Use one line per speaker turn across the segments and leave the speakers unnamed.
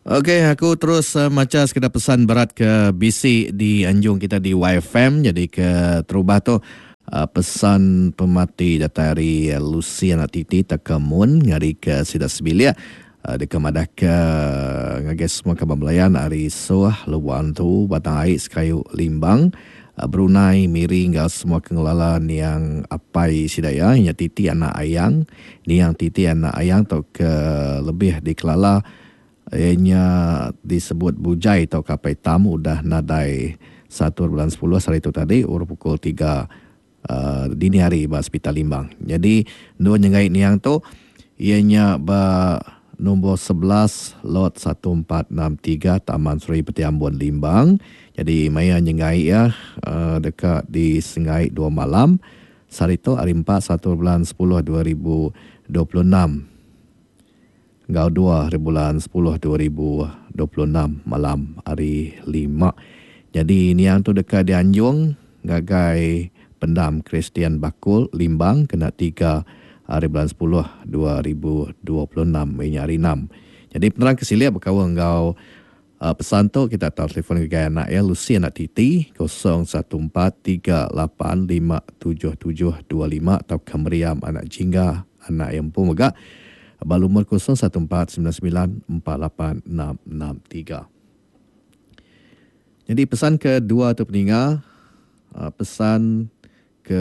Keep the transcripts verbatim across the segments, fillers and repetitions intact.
Okey, aku terus uh, macam sekedar pesan berat ke B C di anjung kita di Y F M. Jadi ke terubah tu uh, pesan pemati datari uh, Lucy anak titi tekamun ngari ke Sidak Sebilia. Uh, deka madah ke ngages semua kabar belayan hari soah luan tu batang air sekayu limbang. Uh, Brunei, Miri, hingga semua pengelolaan yang apai sidaya, yang titi anak ayang, ni yang titi anak ayang tu ke lebih dikelala ianya disebut bujai atau kapai tamu udah nadai satu bulan sepuluh hari itu tadi urut pukul tiga uh, dini hari ba Hospital Limbang. Jadi dua nyengai ni yang tu ianya ba nombor sebelas lot satu empat enam tiga Taman Seri Peti Ambon Limbang. Jadi maya nyengai ya uh, dekat di Sengai dua malam. Hari itu hari empat satu bulan sepuluh dua ribu dua puluh enam. Gau dua bulan sepuluh dua ribu dua puluh enam malam hari lima. Jadi ini yang tu dekat di Anjung gagai pendam Kristian Bakul Limbang kena tiga hari bulan sepuluh dua ribu dua puluh enam ini hari enam. Jadi penerang kesilia berkawan gau uh, pesan tu kita tahu telefon gagai anak ya Lucy anak titi kosong satu empat tiga lapan lima tujuh tujuh dua lima atau Kemeriam anak jingga anak yang pun megak balumur kosong satu empat sembilan sembilan empat lapan enam enam tiga. Jadi pesan kedua tu peninga, uh, pesan ke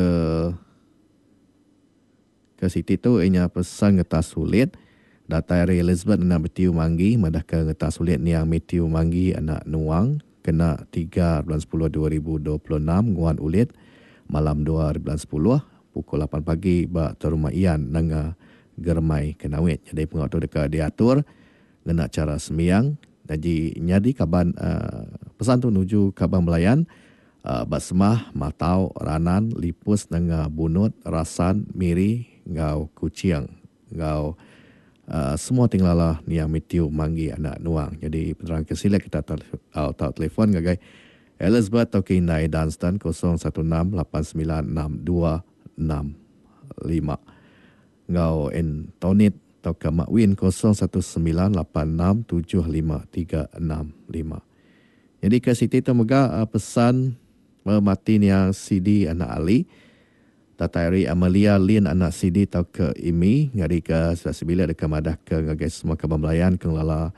ke Siti tu ianya pesan ngetas sulit. Data dari Elizabeth anak Metiu Manggi, madah ke ngetas sulit ni yang Metiu Manggi anak Nuang, kena tiga bulan sepuluh dua ribu dua puluh enam, nguan ulit, malam dua bulan sepuluh, pukul lapan pagi, bak terumah Ian, nanga germai kenawit. Jadi pengawal tu dekat diatur kena cara semiang. Jadi nyadi kaban uh, pesan tu nuju kaban belayan uh, basmah matau ranan lipus dengan bunut rasan miri ngau kuciang ngau uh, semua tinglala ni yang Metiu Manggi anak Nuang. Jadi penerang kesila kita tahu tahu telefon gagai Elizabeth atau Kinai Dunstan kosong satu enam lapan sembilan enam dua enam lima. Ngau en tonit atau ke Makwin kosong satu sembilan lapan enam tujuh lima tiga enam lima. Jadi ke Siti tu mega uh, pesan mematin yang C D anak Ali. Tatari Amalia Lin anak C D tau ke Imi ngari ke Sibila dekat madah ke ngagai semua kaban belayan ke lala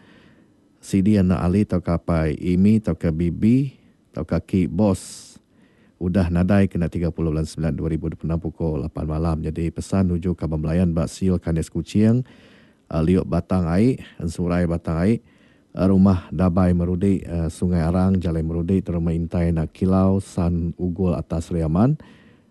C D anak Ali tau kapai Imi tau ke Bibi tau kaki bos. Udah nadai kena tiga puluh bulan sembilan dua ribu dua puluh enam pukul lapan malam. Jadi pesan nuju kaban belayan bak siul kandes kucing, uh, liuk batang air, surai batang air, uh, rumah Dabai Merudi, uh, Sungai Arang, Jalan Merudi, terma intai nak kilau, San Ugul atas Riaman,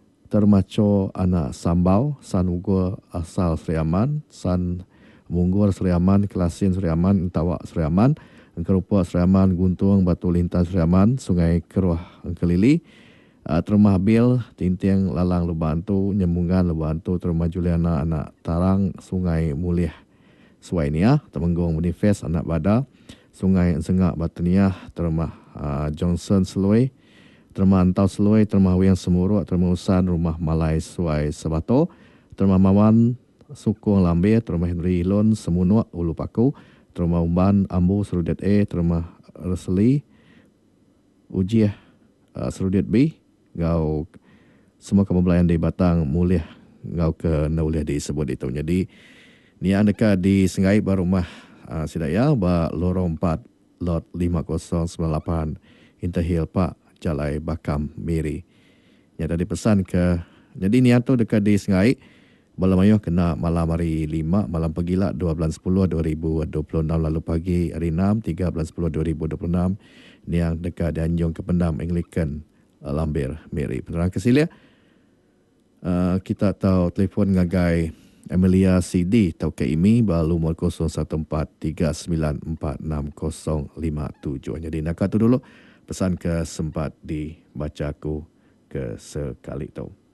termaco anak Sambau, San Ugul asal Seriaman, San Munggur Seriaman, Kelasin Seriaman, Entawak Seriaman, Engkerupa Seriaman, Guntung, Batu Lintas Seriaman, Sungai Keruah Engkelili, Uh, terumah Bil, Tintiang Lalang Lubantu, Nyembungan Lubantu, terumah Juliana anak Tarang, Sungai Mulia Suainia, Temenggung Manifest anak Bada, Sungai Sengak Bataniah, terumah uh, Johnson Seloi, terumah Antau Seloi, terumah Wiang Semuruk, terumah Usan, rumah Malai Suai Sebato, terumah Mawan Sukung Lambe, terumah Henry Lon Semunuk Ulu Paku, terumah Umban Ambu Serudet A, terumah Reseli Ujiah uh, Serudet B. Ngau semua kamu belayan di Batang Mulia ngau ke nauliah disebut itu. Jadi ni yang dekat di Sengai baru rumah uh, Sidaya ba lorong empat lot lima kosong sembilan lapan Interhill Pak Jalai Bakam Miri. Ya tadi pesan ke jadi ni tu dekat di Sengai malam ayo kena malam hari lima malam pagila dua bulan sepuluh dua ribu dua puluh enam lalu pagi hari enam tiga bulan sepuluh dua ribu dua puluh enam ni yang dekat di Anjung Kependam Anglican Lambir Mary. Penerang kesilia uh, kita tahu telefon ngagai Amelia C D tau ke Imi balu nomor kosong satu empat tiga sembilan empat enam kosong lima tujuh. Jadi nak tu dulu pesan ke sempat dibacaku ke sekali tu.